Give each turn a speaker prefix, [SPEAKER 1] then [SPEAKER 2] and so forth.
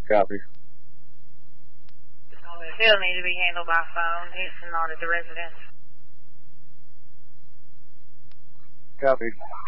[SPEAKER 1] Copy.
[SPEAKER 2] Still need to be handled by phone. It's not at the residence.
[SPEAKER 1] Copy.